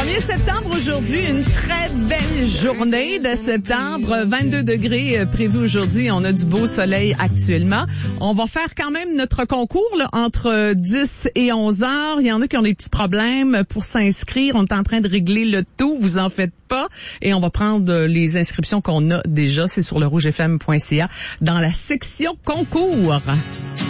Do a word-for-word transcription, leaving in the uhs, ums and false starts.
premier septembre aujourd'hui, une très belle journée de septembre, vingt-deux degrés prévus aujourd'hui, on a du beau soleil actuellement. On va faire quand même notre concours là, entre dix et onze heures. Il y en a qui ont des petits problèmes pour s'inscrire, on est en train de régler le tout, vous en faites pas. Et on va prendre les inscriptions qu'on a déjà, c'est sur le rouge f m point c a dans la section concours.